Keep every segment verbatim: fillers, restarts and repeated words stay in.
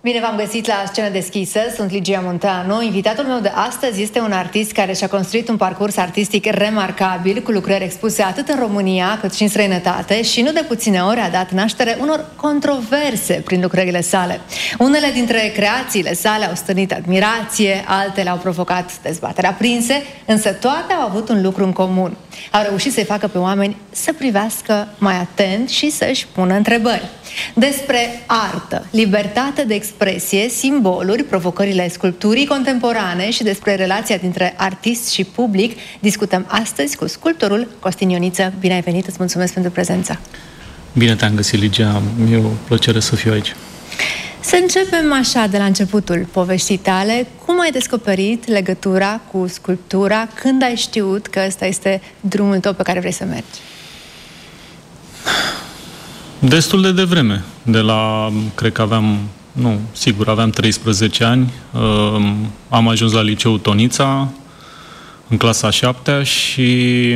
Bine v-am găsit la Scenă Deschisă, sunt Ligia Munteanu. Invitatul meu de astăzi este un artist care și-a construit un parcurs artistic remarcabil, cu lucrări expuse atât în România cât și în străinătate și nu de puține ori a dat naștere unor controverse prin lucrările sale. Unele dintre creațiile sale au stârnit admirație, altele au provocat dezbateri aprinse, însă toate au avut un lucru în comun. Au reușit să-i facă pe oameni să privească mai atent și să-și pună întrebări. Despre artă, libertate de expresie, simboluri, provocările sculpturii contemporane și despre relația dintre artist și public discutăm astăzi cu sculptorul Costin Ioniță. Bine ai venit, îți mulțumesc pentru prezența. Bine te-am găsit, Ligia. E o plăcere să fiu aici. Să începem așa de la începutul poveștii tale. Cum ai descoperit legătura cu sculptura? Când ai știut că ăsta este drumul tău pe care vrei să mergi? Destul de devreme. De la, cred că aveam, nu, sigur, aveam treisprezece ani. Am ajuns la liceul Tonița, în clasa a șaptea și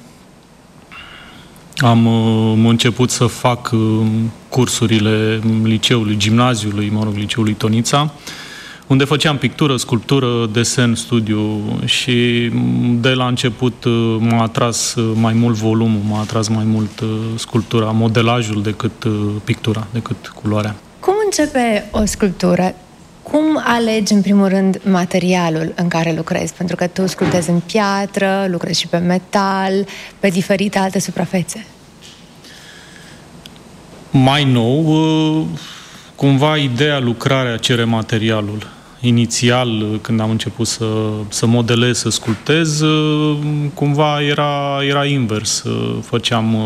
am început să fac cursurile liceului, gimnaziului, mă rog, liceului Tonița, unde făceam pictură, sculptură, desen, studiu și de la început m-a atras mai mult volumul, m-a atras mai mult sculptura, modelajul decât pictura, decât culoarea. Cum începe o sculptură? Cum alegi, în primul rând, materialul în care lucrezi? Pentru că tu sculptezi în piatră, lucrezi și pe metal, pe diferite alte suprafețe. Mai nou, cumva ideea, lucrarea cere materialul. Inițial, când am început să, să modelez, să sculptez, cumva era, era invers. Făceam,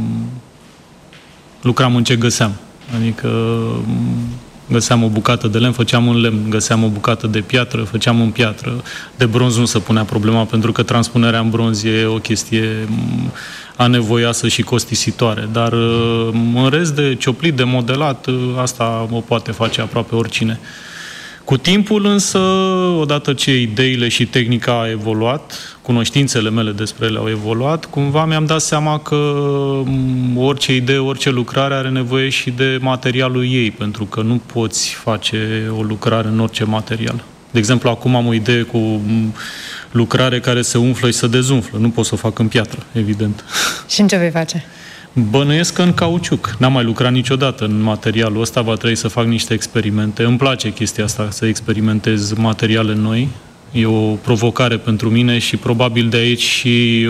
lucram în ce găseam. Adică găseam o bucată de lemn, făceam în lemn, găseam o bucată de piatră, făceam în piatră. De bronz nu se punea problema, pentru că transpunerea în bronz e o chestie anevoioasă și costisitoare. Dar în rest de cioplit, de modelat, asta o poate face aproape oricine. Cu timpul însă, odată ce ideile și tehnica a evoluat, cunoștințele mele despre ele au evoluat, cumva mi-am dat seama că orice idee, orice lucrare are nevoie și de materialul ei, pentru că nu poți face o lucrare în orice material. De exemplu, acum am o idee cu lucrare care se umflă și se dezumflă. Nu pot să o fac în piatră, evident. Și în ce vei face? Bănuiesc că în cauciuc. N-am mai lucrat niciodată în materialul ăsta, va trebui să fac niște experimente. Îmi place chestia asta, să experimentez materiale noi. E o provocare pentru mine și probabil de aici și,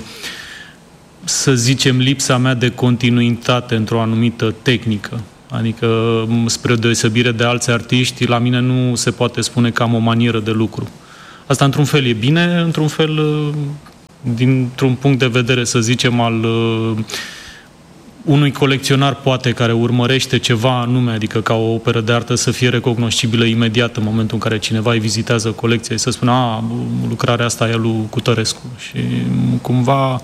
să zicem, lipsa mea de continuitate într-o anumită tehnică. Adică, spre deosebire de alți artiști, la mine nu se poate spune că am o manieră de lucru. Asta, într-un fel, e bine, într-un fel, dintr-un punct de vedere, să zicem, al unui colecționar, poate, care urmărește ceva anume, adică ca o operă de artă să fie recognoscibilă imediat în momentul în care cineva îi vizitează colecția și să spună, a, lucrarea asta e a lui Cutărescu. Și cumva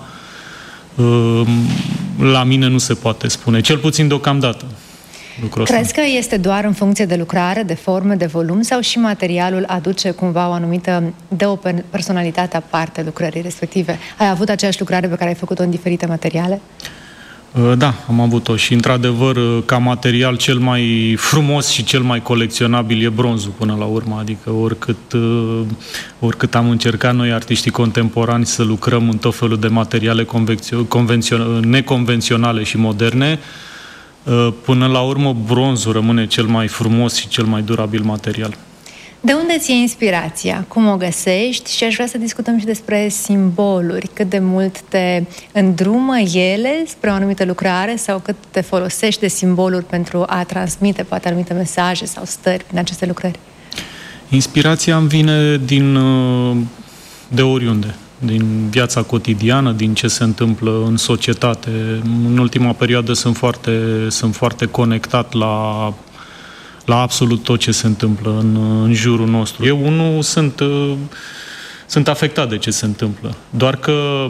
la mine nu se poate spune, cel puțin deocamdată. Crezi că este doar în funcție de lucrare, de formă, de volum, sau și materialul aduce cumva o anumită, de o personalitate aparte lucrării respective? Ai avut aceeași lucrare pe care ai făcut-o în diferite materiale? Da, am avut-o și, într-adevăr, ca material cel mai frumos și cel mai colecționabil e bronzul până la urmă, adică oricât, oricât am încercat noi, artiștii contemporani, să lucrăm în tot felul de materiale neconvenționale și moderne, până la urmă bronzul rămâne cel mai frumos și cel mai durabil material. De unde ți iei inspirația? Cum o găsești? Și aș vrea să discutăm și despre simboluri. Cât de mult te îndrumă ele spre o anumită lucrare sau cât te folosești de simboluri pentru a transmite poate anumite mesaje sau stări prin aceste lucrări? Inspirația îmi vine din, de oriunde. Din viața cotidiană, din ce se întâmplă în societate. În ultima perioadă sunt foarte, sunt foarte conectat la, la absolut tot ce se întâmplă în, în jurul nostru. Eu, unul, sunt, sunt afectat de ce se întâmplă. Doar că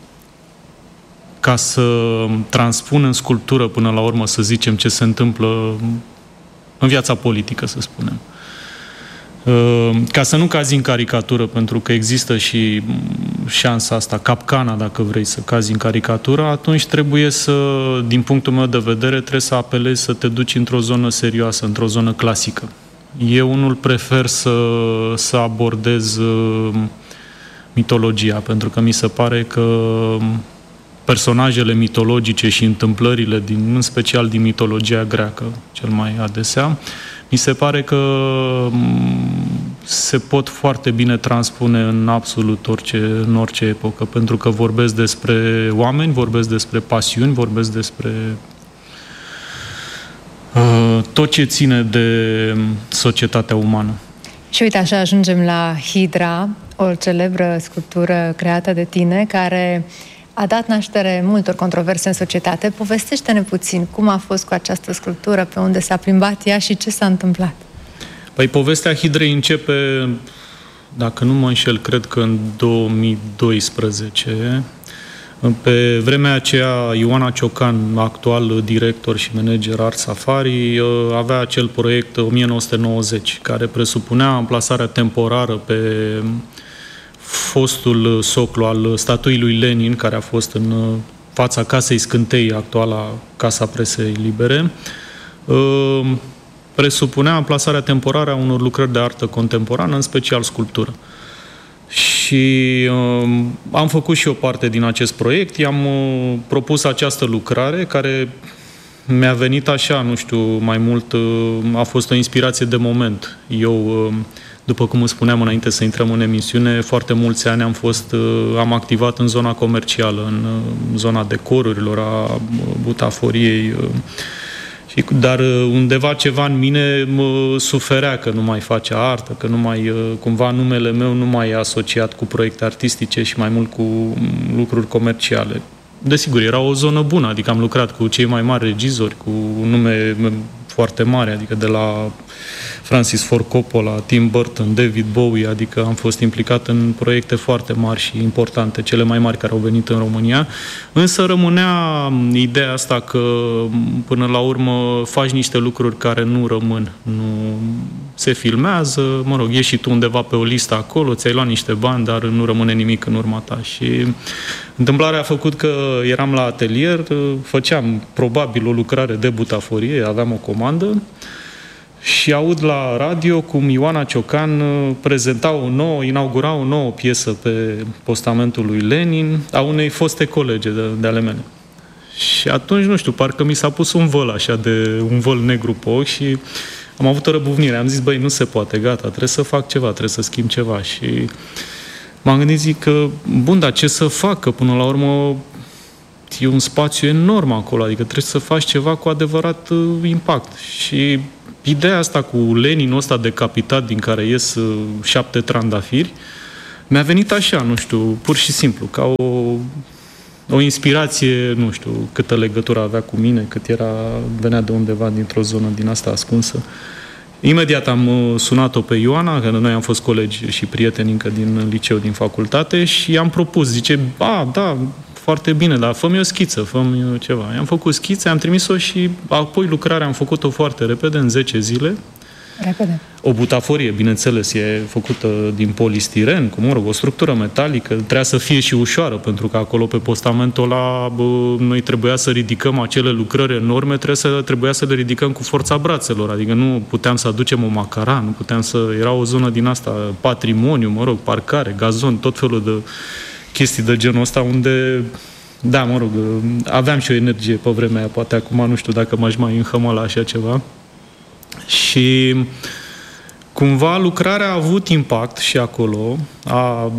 ca să transpun în sculptură până la urmă, să zicem, ce se întâmplă în viața politică, să spunem. Ca să nu cazi în caricatură, pentru că există și șansa asta, capcana, dacă vrei să cazi în caricatură, atunci trebuie să, din punctul meu de vedere, trebuie să apelezi să te duci într-o zonă serioasă, într-o zonă clasică. Eu unul prefer să, să abordez mitologia, pentru că mi se pare că personajele mitologice și întâmplările, din, în special din mitologia greacă, cel mai adesea, mi se pare că se pot foarte bine transpune în absolut orice, în orice epocă, pentru că vorbesc despre oameni, vorbesc despre pasiuni, vorbesc despre uh, tot ce ține de societatea umană. Și uite, așa ajungem la Hidra, o celebră sculptură creată de tine, care a dat naștere multor controverse în societate. Povestește-ne puțin cum a fost cu această sculptură, pe unde s-a plimbat ea și ce s-a întâmplat. Păi povestea Hidrei începe, dacă nu mă înșel, cred că în două mii doisprezece. Pe vremea aceea, Ioana Ciocan, actual director și manager Art Safari, avea acel proiect o mie nouă sute nouăzeci, care presupunea amplasarea temporară pe fostul soclu al statuii lui Lenin, care a fost în fața Casei Scântei, actuala Casa Presei Libere. Presupunea amplasarea temporară a unor lucrări de artă contemporană, în special sculptură. Și uh, am făcut și o parte din acest proiect, i-am uh, propus această lucrare, care mi-a venit așa, nu știu, mai mult, uh, a fost o inspirație de moment. Eu, uh, după cum îți spuneam înainte să intrăm în emisiune, foarte mulți ani am fost, uh, am activat în zona comercială, în uh, zona decorurilor, a butaforiei, uh, dar undeva ceva în mine mă suferea că nu mai face artă, că nu mai, cumva numele meu nu mai e asociat cu proiecte artistice și mai mult cu lucruri comerciale. Desigur, era o zonă bună, adică am lucrat cu cei mai mari regizori, cu nume foarte mari, adică de la Francis Ford Coppola, Tim Burton, David Bowie, adică am fost implicat în proiecte foarte mari și importante, cele mai mari care au venit în România, însă rămânea ideea asta că până la urmă faci niște lucruri care nu rămân, nu se filmează, mă rog, ieși și tu undeva pe o listă acolo, ți-ai luat niște bani, dar nu rămâne nimic în urma ta. Și întâmplarea a făcut că eram la atelier, făceam probabil o lucrare de butaforie, aveam o comandă, și aud la radio cum Ioana Ciocan prezenta o nouă, inaugura o nouă piesă pe postamentul lui Lenin a unei foste colege de, de ale mele. Și atunci, nu știu, parcă mi s-a pus un văl așa, de un văl negru pe ochi și am avut o răbufnire. Am zis, băi, nu se poate, gata, trebuie să fac ceva, trebuie să schimb ceva. Și m-am gândit, zic că, bun, dar ce să fac? Că până la urmă e un spațiu enorm acolo, adică trebuie să faci ceva cu adevărat uh, impact. Și ideea asta cu Leninul ăsta decapitat din care ies uh, șapte trandafiri mi-a venit așa, nu știu, pur și simplu, ca o, o inspirație, nu știu câtă legătură avea cu mine, cât era, venea de undeva dintr-o zonă din asta ascunsă. Imediat am sunat-o pe Ioana, că noi am fost colegi și prieteni încă din liceu, din facultate, și i-am propus, zice, a, da, foarte bine, dar fă-mi o schiță, fă-mi ceva. I-am făcut schițe, am trimis-o și apoi lucrarea am făcut-o foarte repede, în zece zile. Repede. O butaforie, bineînțeles, e făcută din polistiren, cu, mă rog, o structură metalică, trebuia să fie și ușoară, pentru că acolo pe postamentul ăla bă, noi trebuia să ridicăm acele lucrări enorme, trebuia să, trebuia să le ridicăm cu forța brațelor, adică nu puteam să aducem o macara, nu puteam să... Era o zonă din asta, patrimoniu, mă rog, parcare, gazon, tot felul de chestii de genul ăsta, unde, da, mă rog, aveam și o energie pe vremea aia, poate acum nu știu dacă m-aș mai înhăma la așa ceva. Și cumva lucrarea a avut impact și acolo, a,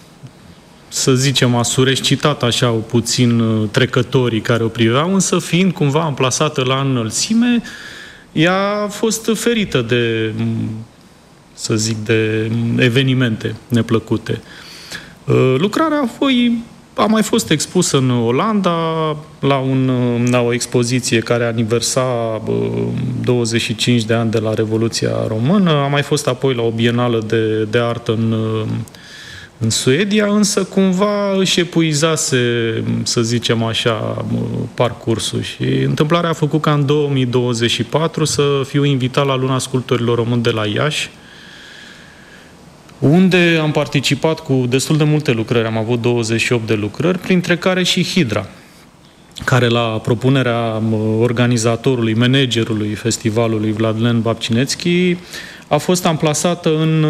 să zicem, a surescitat așa o puțin trecătorii care o priveau, însă fiind cumva amplasată la înălțime, ea a fost ferită de, să zic, de evenimente neplăcute. Lucrarea apoi a mai fost expusă în Olanda la, un, la o expoziție care aniversa douăzeci și cinci de ani de la Revoluția Română, a mai fost apoi la o bienală de, de artă în, în Suedia, însă cumva își epuizase, să zicem așa, parcursul și întâmplarea a făcut ca în două mii douăzeci și patru să fiu invitat la Luna Sculptorilor Români de la Iași, unde am participat cu destul de multe lucrări, am avut douăzeci și opt de lucrări, printre care și Hidra. care la propunerea organizatorului, managerului festivalului Vladlen Babcinețchi a fost amplasată în,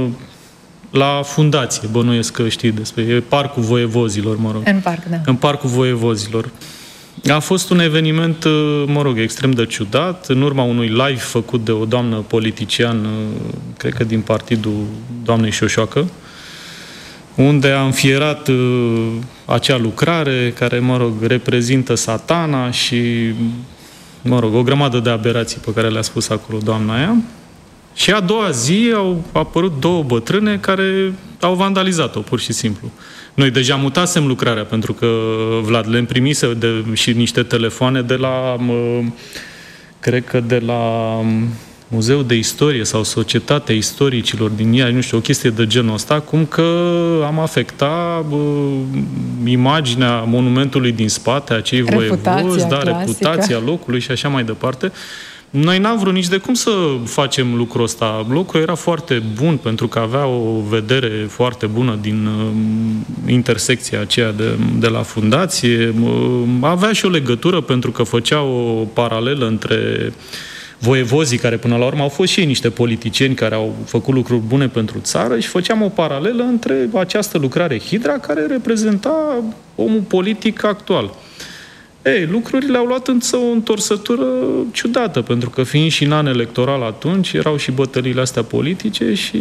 la fundație, bănuiesc că știi despre, e Parcul Voievozilor, mă rog. În parc, da. În Parcul Voievozilor. A fost un eveniment, mă rog, extrem de ciudat, în urma unui live făcut de o doamnă politician, cred că din partidul doamnei Șoșoacă, unde a înfierat uh, acea lucrare care, mă rog, reprezintă Satana și, mă rog, o grămadă de aberații pe care le-a spus acolo doamna aia. Și a doua zi au apărut două bătrâne care au vandalizat-o, pur și simplu. Noi deja mutasem lucrarea, pentru că Vlad le primise de, și niște telefoane de la, uh, cred că de la Muzeul de Istorie sau Societatea Istoricilor din Iași, nu știu, o chestie de genul ăsta, cum că am afectat uh, imaginea monumentului din spate, acei voievozi, da, reputația locului și așa mai departe. Noi n-am vrut nici de cum să facem lucrul ăsta. Locul era foarte bun pentru că avea o vedere foarte bună din uh, intersecția aceea de, de la fundație. Uh, avea și o legătură pentru că făcea o paralelă între voievozii, care până la urmă au fost și ei niște politicieni care au făcut lucruri bune pentru țară, și făceam o paralelă între această lucrare Hidra, care reprezenta omul politic actual. Ei, lucrurile au luat însă o întorsătură ciudată, pentru că fiind și în an electoral atunci, erau și bătăliile astea politice și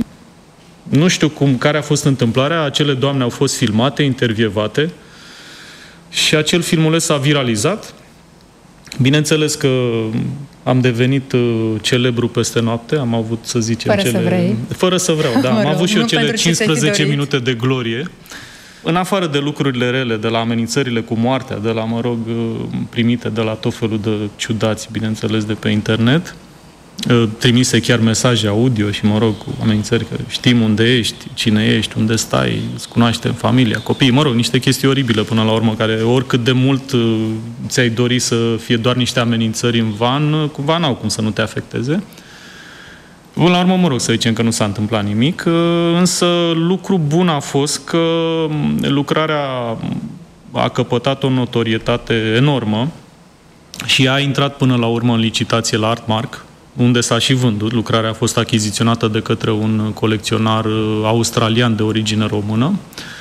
nu știu cum, care a fost întâmplarea, acele doamne au fost filmate, intervievate și acel filmuleț s-a viralizat. Bineînțeles că am devenit uh, celebru peste noapte, am avut, să zicem, Fără cele... să vrei. Fără să vreau, da. Am avut și eu cele cincisprezece minute de glorie. În afară de lucrurile rele, de la amenințările cu moartea, de la, mă rog, primite de la tot felul de ciudați, bineînțeles, de pe internet, trimise chiar mesaje audio și, mă rog, cu amenințări că știm unde ești, cine ești, unde stai, îți cunoaștem familia, copiii, mă rog, niște chestii oribile până la urmă, care oricât de mult ți-ai dori să fie doar niște amenințări în van, cumva n-au cum să nu te afecteze. Până la urmă, mă rog, să zicem că nu s-a întâmplat nimic, însă lucru bun a fost că lucrarea a căpătat o notorietate enormă și a intrat până la urmă în licitație la Artmark, unde s-a și vândut. Lucrarea a fost achiziționată de către un colecționar australian de origine română.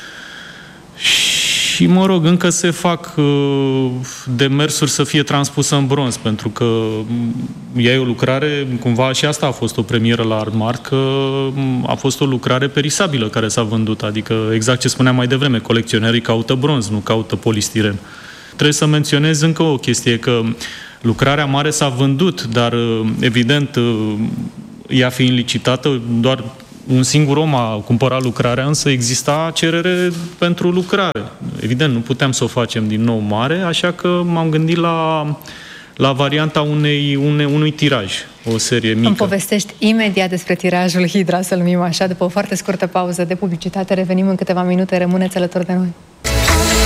Și, mă rog, încă se fac uh, demersuri să fie transpusă în bronz, pentru că ea e o lucrare, cumva și asta a fost o premieră la Artmark, că a fost o lucrare perisabilă care s-a vândut, adică exact ce spuneam mai devreme, colecționerii caută bronz, nu caută polistiren. Trebuie să menționez încă o chestie, că lucrarea mare s-a vândut, dar evident, ea fiind licitată, doar un singur om a cumpărat lucrarea, însă exista cerere pentru lucrare. Evident, nu puteam să o facem din nou mare, așa că m-am gândit la, la varianta unei, une, unui tiraj, o serie mică. Îmi povestești imediat despre tirajul Hidra, să-l numim așa, după o foarte scurtă pauză de publicitate. Revenim în câteva minute, rămâneți alături de noi.